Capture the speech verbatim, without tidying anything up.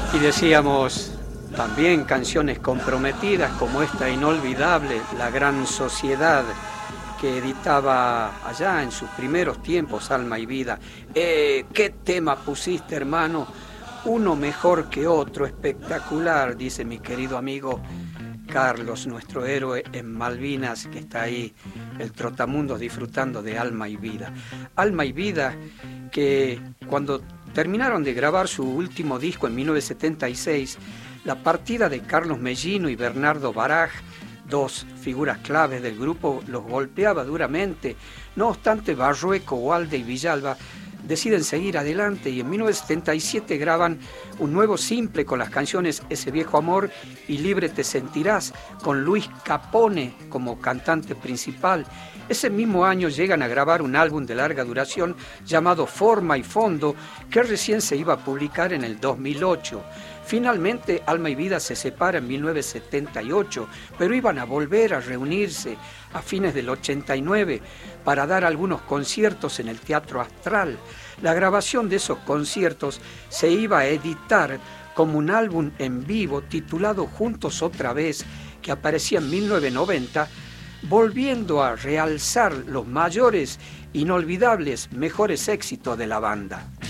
Y decíamos también canciones comprometidas como esta inolvidable, La Gran Sociedad, que editaba allá en sus primeros tiempos Alma y Vida. Eh, ¿Qué tema pusiste, hermano? Uno mejor que otro, espectacular, dice mi querido amigo Carlos, nuestro héroe en Malvinas, que está ahí, el trotamundos, disfrutando de Alma y Vida. Alma y Vida, que cuando terminaron de grabar su último disco en mil novecientos setenta y seis, la partida de Carlos Mellino y Bernardo Baraj, dos figuras claves del grupo, los golpeaba duramente. No obstante, Barrueco, Walde y Villalba deciden seguir adelante y en mil novecientos setenta y siete graban un nuevo simple con las canciones Ese Viejo Amor y Libre Te Sentirás, con Luis Capone como cantante principal. Ese mismo año llegan a grabar un álbum de larga duración llamado Forma y Fondo, que recién se iba a publicar en el dos mil ocho. Finalmente, Alma y Vida se separa en mil novecientos setenta y ocho, pero iban a volver a reunirse a fines del ochenta y nueve para dar algunos conciertos en el Teatro Astral. La grabación de esos conciertos se iba a editar como un álbum en vivo titulado Juntos Otra Vez, que aparecía en mil novecientos noventa, volviendo a realzar los mayores, inolvidables, mejores éxitos de la banda.